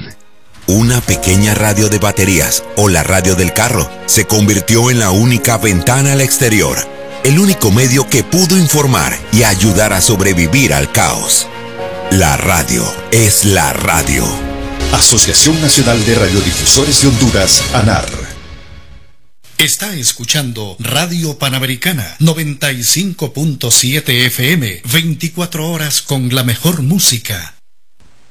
2000. Una pequeña radio de baterías, o la radio del carro, se convirtió en la única ventana al exterior, el único medio que pudo informar y ayudar a sobrevivir al caos. La radio es la radio. Asociación Nacional de Radiodifusores de Honduras, ANAR. Está escuchando Radio Panamericana 95.7 FM, 24 horas con la mejor música.